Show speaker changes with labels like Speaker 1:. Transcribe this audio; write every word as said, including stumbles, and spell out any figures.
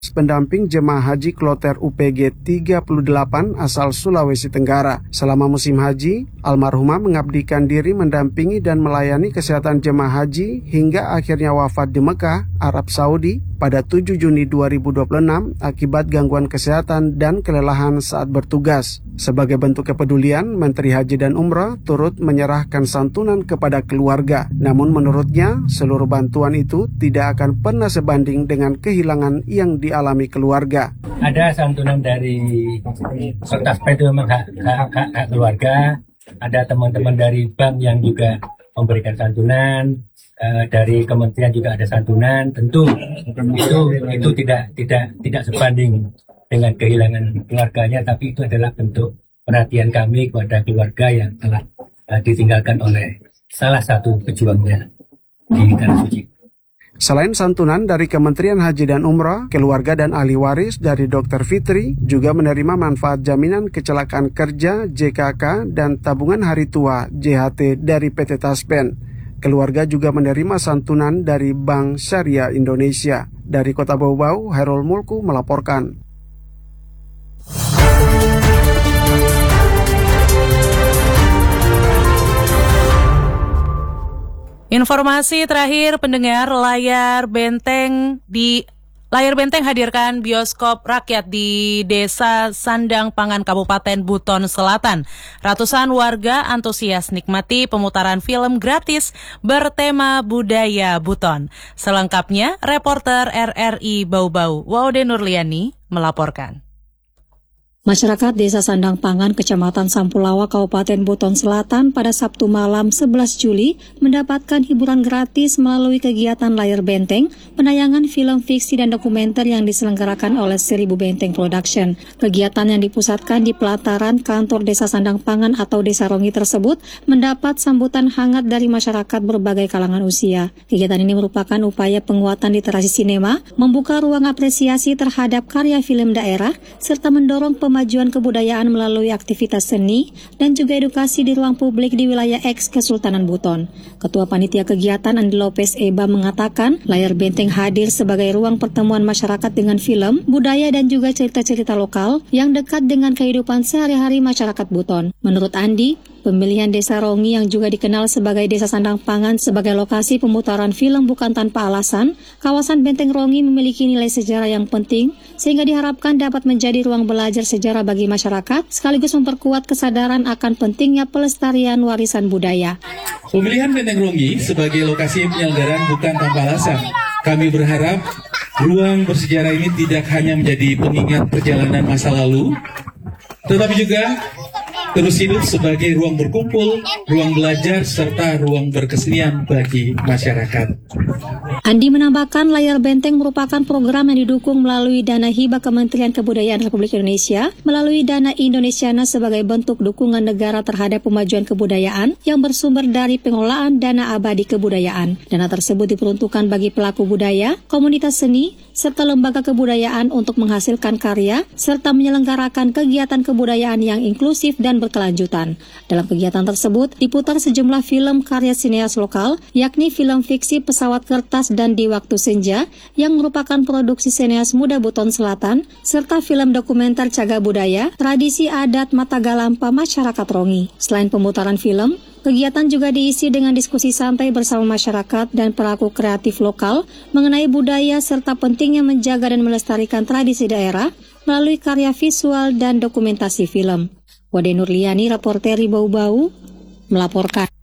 Speaker 1: pendamping jemaah haji kloter U P G tiga puluh delapan asal Sulawesi Tenggara. Selama musim haji, almarhumah mengabdikan diri mendampingi dan melayani kesehatan jemaah haji hingga akhirnya wafat di Mekah, Arab Saudi pada tujuh Juni dua ribu dua puluh enam akibat gangguan kesehatan dan kelelahan saat bertugas. Sebagai bentuk kepedulian, Menteri Haji dan Umrah turut menyerahkan santunan kepada keluarga. Namun menurutnya, seluruh bantuan itu tidak akan pernah sebanding dengan kehilangan yang dialami keluarga.
Speaker 2: Ada santunan dari serta pedoman hak, hak, hak, hak keluarga, ada teman-teman dari bank yang juga memberikan santunan, uh, dari kementerian juga ada santunan. Tentu itu itu tidak tidak tidak sebanding dengan kehilangan keluarganya, tapi itu adalah bentuk perhatian kami kepada keluarga yang telah uh, ditinggalkan oleh salah satu pejuangnya di Tanah Suci.
Speaker 1: Selain santunan dari Kementerian Haji dan Umrah, keluarga dan ahli waris dari Dokter Fitri juga menerima manfaat jaminan kecelakaan kerja J K K dan tabungan hari tua J H T dari P T Taspen. Keluarga juga menerima santunan dari Bank Syariah Indonesia. Dari Kota Bau-Bau, Hairul Mulku melaporkan.
Speaker 3: Informasi terakhir pendengar, layar benteng di layar benteng hadirkan bioskop rakyat di Desa Sandang Pangan Kabupaten Buton Selatan. Ratusan warga antusias nikmati pemutaran film gratis bertema budaya Buton. Selengkapnya reporter R R I Bau-Bau Waude Nurliani melaporkan.
Speaker 4: Masyarakat Desa Sandang Pangan, Kecamatan Sampulawa, Kabupaten Buton Selatan pada Sabtu malam sebelas Juli mendapatkan hiburan gratis melalui kegiatan layar benteng, penayangan film fiksi dan dokumenter yang diselenggarakan oleh Seribu Benteng Production. Kegiatan yang dipusatkan di pelataran kantor Desa Sandang Pangan atau Desa Rongi tersebut mendapat sambutan hangat dari masyarakat berbagai kalangan usia. Kegiatan ini merupakan upaya penguatan literasi sinema, membuka ruang apresiasi terhadap karya film daerah, serta mendorong pemajuan kebudayaan melalui aktivitas seni dan juga edukasi di ruang publik di wilayah eks Kesultanan Buton. Ketua Panitia Kegiatan Andi Lopez Eba mengatakan, layar benteng hadir sebagai ruang pertemuan masyarakat dengan film, budaya dan juga cerita-cerita lokal yang dekat dengan kehidupan sehari-hari masyarakat Buton. Menurut Andi, pemilihan Desa Rongi yang juga dikenal sebagai Desa Sandang Pangan sebagai lokasi pemutaran film bukan tanpa alasan. Kawasan Benteng Rongi memiliki nilai sejarah yang penting sehingga diharapkan dapat menjadi ruang belajar sejarah bagi masyarakat sekaligus memperkuat kesadaran akan pentingnya pelestarian warisan budaya.
Speaker 5: Pemilihan Benteng Rongi sebagai lokasi penyelenggaraan bukan tanpa alasan. Kami berharap ruang bersejarah ini tidak hanya menjadi pengingat perjalanan masa lalu, tetapi juga terus hidup sebagai ruang berkumpul, ruang belajar, serta ruang berkesenian bagi masyarakat.
Speaker 4: Andi menambahkan layar benteng merupakan program yang didukung melalui dana hibah Kementerian Kebudayaan Republik Indonesia melalui dana Indonesiana sebagai bentuk dukungan negara terhadap pemajuan kebudayaan yang bersumber dari pengelolaan dana abadi kebudayaan. Dana tersebut diperuntukkan bagi pelaku budaya, komunitas seni, serta lembaga kebudayaan untuk menghasilkan karya serta menyelenggarakan kegiatan kebudayaan yang inklusif dan berkelanjutan. Dalam kegiatan tersebut diputar sejumlah film karya sineas lokal, yakni film fiksi Pesawat Kertas dan Di Waktu Senja yang merupakan produksi sineas muda Buton Selatan, serta film dokumenter cagar budaya, tradisi adat Matagalampa masyarakat Rongi. Selain pemutaran film, kegiatan juga diisi dengan diskusi santai bersama masyarakat dan pelaku kreatif lokal mengenai budaya serta pentingnya menjaga dan melestarikan tradisi daerah melalui karya visual dan dokumentasi film. Wade Nurliani, reporter Bau-Bau, melaporkan.